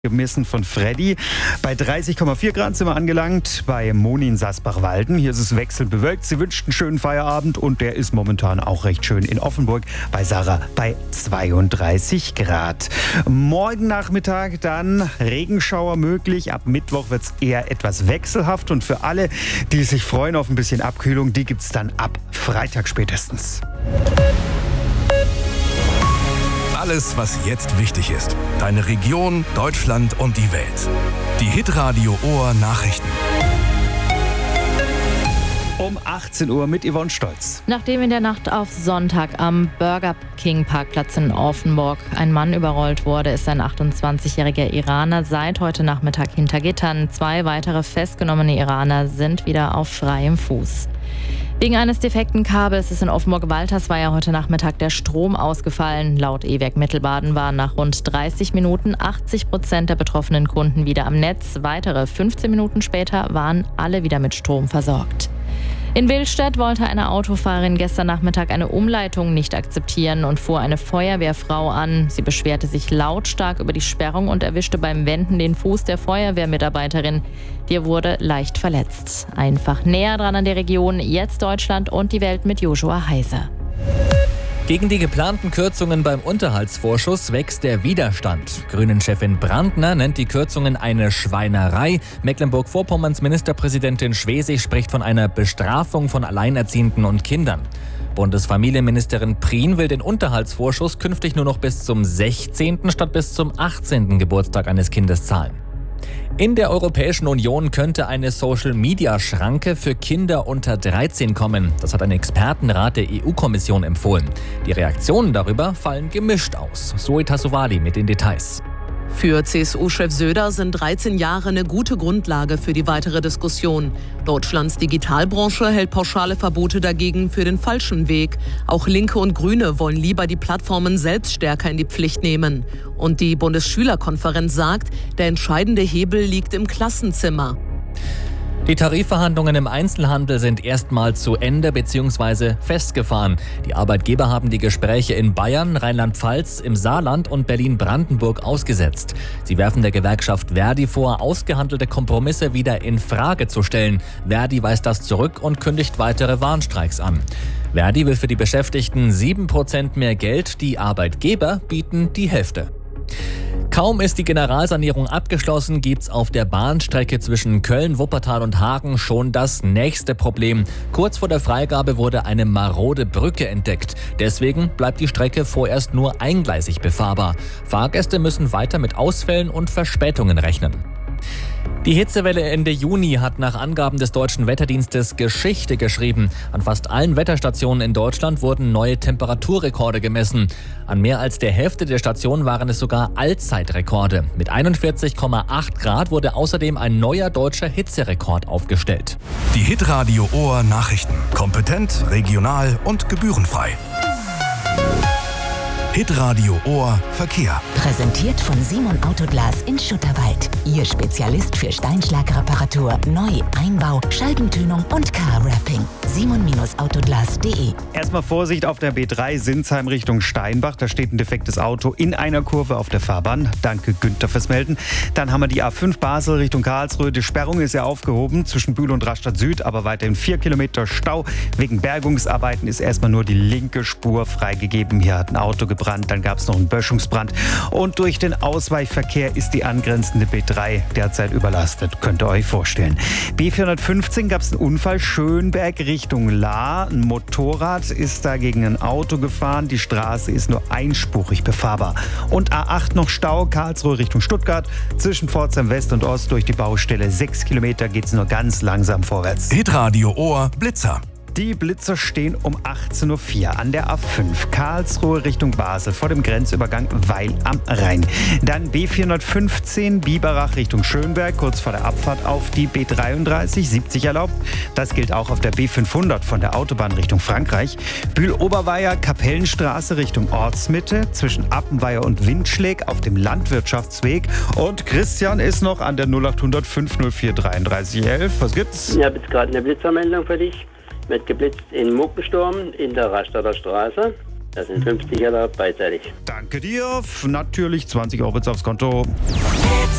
Gemessen von Freddy. Bei 30,4 Grad sind wir angelangt bei Moni in Sasbach-Walden. Hier ist es wechselbewölkt. Sie wünscht einen schönen Feierabend und der ist momentan auch recht schön in Offenburg bei Sarah bei 32 Grad. Morgen Nachmittag dann Regenschauer möglich. Ab Mittwoch wird es eher etwas wechselhaft und für alle, die sich freuen auf ein bisschen Abkühlung, die gibt es dann ab Freitag spätestens. Alles, was jetzt wichtig ist. Deine Region, Deutschland und die Welt. Die Hitradio Ohr Nachrichten. Um 18 Uhr mit Yvonne Stolz. Nachdem in der Nacht auf Sonntag am Burger King Parkplatz in Offenburg ein Mann überrollt wurde, ist ein 28-jähriger Iraner seit heute Nachmittag hinter Gittern. 2 weitere festgenommene Iraner sind wieder auf freiem Fuß. Wegen eines defekten Kabels ist in Offenburg-Waltersweier heute Nachmittag der Strom ausgefallen. Laut E-Werk Mittelbaden waren nach rund 30 Minuten 80% der betroffenen Kunden wieder am Netz. Weitere 15 Minuten später waren alle wieder mit Strom versorgt. In Willstedt wollte eine Autofahrerin gestern Nachmittag eine Umleitung nicht akzeptieren und fuhr eine Feuerwehrfrau an. Sie beschwerte sich lautstark über die Sperrung und erwischte beim Wenden den Fuß der Feuerwehrmitarbeiterin. Die wurde leicht verletzt. Einfach näher dran an der Region, jetzt Deutschland und die Welt mit Joshua Heise. Gegen die geplanten Kürzungen beim Unterhaltsvorschuss wächst der Widerstand. Grünen-Chefin Brandner nennt die Kürzungen eine Schweinerei. Mecklenburg-Vorpommerns Ministerpräsidentin Schwesig spricht von einer Bestrafung von Alleinerziehenden und Kindern. Bundesfamilienministerin Prien will den Unterhaltsvorschuss künftig nur noch bis zum 16. statt bis zum 18. Geburtstag eines Kindes zahlen. In der Europäischen Union könnte eine Social-Media-Schranke für Kinder unter 13 kommen. Das hat ein Expertenrat der EU-Kommission empfohlen. Die Reaktionen darüber fallen gemischt aus. Zoe Tassovali mit den Details. Für CSU-Chef Söder sind 13 Jahre eine gute Grundlage für die weitere Diskussion. Deutschlands Digitalbranche hält pauschale Verbote dagegen für den falschen Weg. Auch Linke und Grüne wollen lieber die Plattformen selbst stärker in die Pflicht nehmen. Und die Bundesschülerkonferenz sagt, der entscheidende Hebel liegt im Klassenzimmer. Die Tarifverhandlungen im Einzelhandel sind erstmal zu Ende bzw. festgefahren. Die Arbeitgeber haben die Gespräche in Bayern, Rheinland-Pfalz, im Saarland und Berlin-Brandenburg ausgesetzt. Sie werfen der Gewerkschaft Verdi vor, ausgehandelte Kompromisse wieder in Frage zu stellen. Verdi weist das zurück und kündigt weitere Warnstreiks an. Verdi will für die Beschäftigten 7% mehr Geld, die Arbeitgeber bieten die Hälfte. Kaum ist die Generalsanierung abgeschlossen, gibt's auf der Bahnstrecke zwischen Köln, Wuppertal und Hagen schon das nächste Problem. Kurz vor der Freigabe wurde eine marode Brücke entdeckt. Deswegen bleibt die Strecke vorerst nur eingleisig befahrbar. Fahrgäste müssen weiter mit Ausfällen und Verspätungen rechnen. Die Hitzewelle Ende Juni hat nach Angaben des Deutschen Wetterdienstes Geschichte geschrieben. An fast allen Wetterstationen in Deutschland wurden neue Temperaturrekorde gemessen. An mehr als der Hälfte der Stationen waren es sogar Allzeitrekorde. Mit 41,8 Grad wurde außerdem ein neuer deutscher Hitzerekord aufgestellt. Die Hitradio Ohr Nachrichten. Kompetent, regional und gebührenfrei. Hitradio Ohr Verkehr. Präsentiert von Simon Autoglas in Schutterwald. Ihr Spezialist für Steinschlagreparatur, Neu-, Einbau, Scheibentönung und Car-Wrapping. simon-autoglas.de. Erstmal Vorsicht auf der B3 Sinsheim Richtung Steinbach. Da steht ein defektes Auto in einer Kurve auf der Fahrbahn. Danke Günther fürs Melden. Dann haben wir die A5 Basel Richtung Karlsruhe. Die Sperrung ist ja aufgehoben zwischen Bühl und Rastatt Süd, aber weiterhin 4 Kilometer Stau. Wegen Bergungsarbeiten ist erstmal nur die linke Spur freigegeben. Hier hat ein Auto gebrannt, dann gab es noch einen Böschungsbrand. Und durch den Ausweichverkehr ist die angrenzende B3 derzeit überlastet. Könnt ihr euch vorstellen. B415 gab es einen Unfall. Schönberg Richtung Lahr. Ein Motorrad ist da gegen ein Auto gefahren. Die Straße ist nur einspurig befahrbar. Und A8 noch Stau. Karlsruhe Richtung Stuttgart. Zwischen Pforzheim West und Ost durch die Baustelle. 6 Kilometer geht es nur ganz langsam vorwärts. Hitradio Ohr Blitzer. Die Blitzer stehen um 18.04 Uhr an der A5 Karlsruhe Richtung Basel vor dem Grenzübergang Weil am Rhein. Dann B415 Biberach Richtung Schönberg kurz vor der Abfahrt auf die B33 70 erlaubt. Das gilt auch auf der B500 von der Autobahn Richtung Frankreich. Bühl-Oberweier Kapellenstraße Richtung Ortsmitte zwischen Appenweier und Windschläg auf dem Landwirtschaftsweg. Und Christian ist noch an der 0800 504 33 11. Was gibt's? Ich habe jetzt gerade eine Blitzermeldung für dich. Wird geblitzt in Muckensturm in der Rastatter Straße. Das sind 50 Jahre beidseitig. Danke dir. Natürlich 20 Euro aufs Konto.